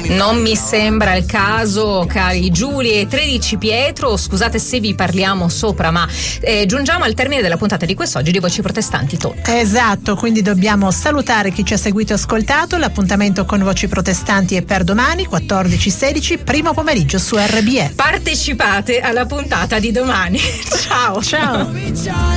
Non mi sembra il caso, cari Giulia e 13 Pietro, scusate se vi parliamo sopra, ma giungiamo al termine della puntata di quest'oggi di Voci Protestanti Talk. Esatto, quindi dobbiamo salutare chi ci ha seguito e ascoltato. L'appuntamento con Voci Protestanti è per domani 14-16, primo pomeriggio su RBE. Partecipate alla puntata di domani. Ciao. Ciao.